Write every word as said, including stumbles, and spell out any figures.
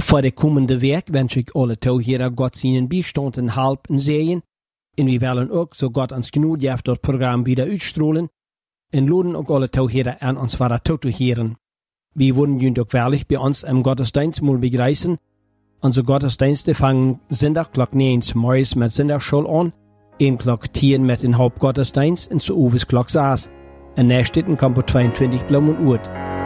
Voor de komende week wens ik alle toehoorders God zijn bijstand en hulp en zegen. En we willen ook, zo God ons genoeg heeft, dat programma wieder uitstrahlen. En laden ook alle toehoorders aan ons verder toe te horen. We würden jullie ook werkelijk bij ons im Gottesdienst mal begrüßen. Onze Gottesdienste vangen zondag klok negen morgens met zondagsschool aan. één klok tien met een Hauptgottesdienst en zo overs klok zes. En na stitten kan po tweeëntwintig bloemen uit.